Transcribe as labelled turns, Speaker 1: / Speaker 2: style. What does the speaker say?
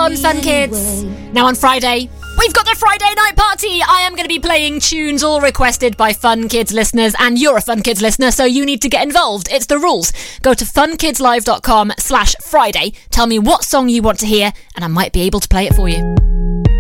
Speaker 1: on Fun Kids. Now on Friday, we've got the Friday night party. I am going to be playing tunes all requested by Fun Kids listeners, and you're a Fun Kids listener, so you need to get involved. It's the rules. Go to funkidslive.com/Friday. Tell me what song you want to hear, and I might be able to play it for you.